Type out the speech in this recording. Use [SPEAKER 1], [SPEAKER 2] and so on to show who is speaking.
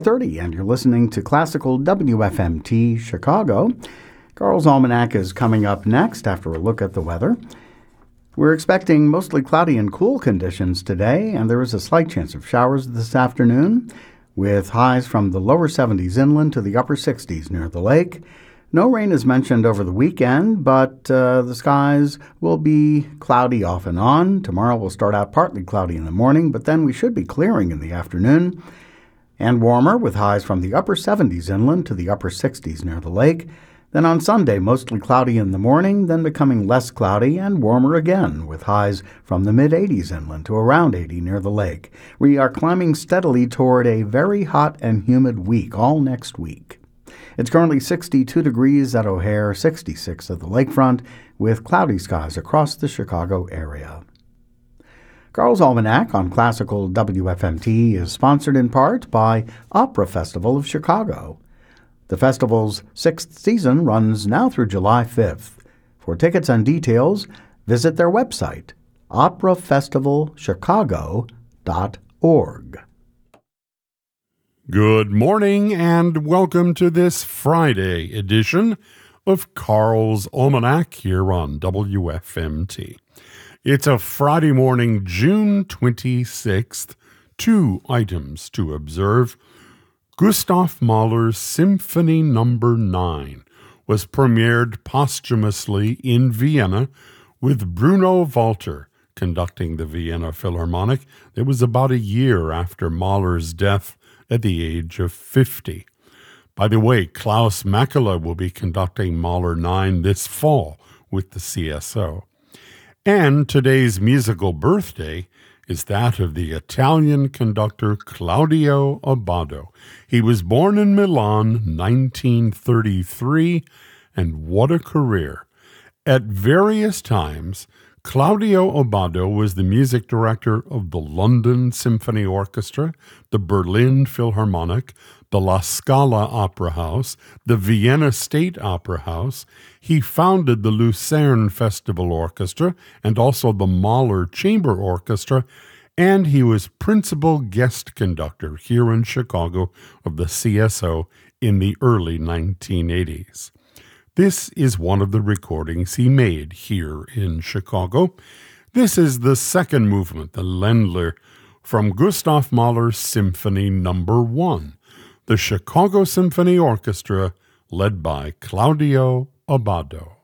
[SPEAKER 1] 30, and you're listening to Classical WFMT Chicago. Carl's Almanac is coming up next after a look at the weather. We're expecting mostly cloudy and cool conditions today, and there is a slight chance of showers this afternoon, with highs from the lower 70s inland to the upper 60s near the lake. No rain is mentioned over the weekend, but the skies will be cloudy off and on. Tomorrow will start out partly cloudy in the morning, but then we should be clearing in the afternoon. And warmer, with highs from the upper 70s inland to the upper 60s near the lake. Then on Sunday, mostly cloudy in the morning, then becoming less cloudy and warmer again, with highs from the mid-80s inland to around 80 near the lake. We are climbing steadily toward a very hot and humid week all next week. It's currently 62 degrees at O'Hare, 66 at the lakefront, with cloudy skies across the Chicago area. Carl's Almanac on Classical WFMT is sponsored in part by Opera Festival of Chicago. The festival's 6th season runs now through July 5th. For tickets and details, visit their website, operafestivalchicago.org.
[SPEAKER 2] Good morning and welcome to this Friday edition of Carl's Almanac here on WFMT. It's a Friday morning, June 26th. 2 items to observe. Gustav Mahler's Symphony No. 9 was premiered posthumously in Vienna with Bruno Walter conducting the Vienna Philharmonic. It was about a year after Mahler's death at the age of 50. By the way, Klaus Makela will be conducting Mahler 9 this fall with the CSO. And today's musical birthday is that of the Italian conductor Claudio Abbado. He was born in Milan, 1933, and what a career. At various times, Claudio Abbado was the music director of the London Symphony Orchestra, the Berlin Philharmonic, the La Scala Opera House, the Vienna State Opera House. He founded the Lucerne Festival Orchestra and also the Mahler Chamber Orchestra, and he was principal guest conductor here in Chicago of the CSO in the early 1980s. This is one of the recordings he made here in Chicago. This is the second movement, the Ländler, from Gustav Mahler's Symphony No. 1. The Chicago Symphony Orchestra, led by Claudio Abbado.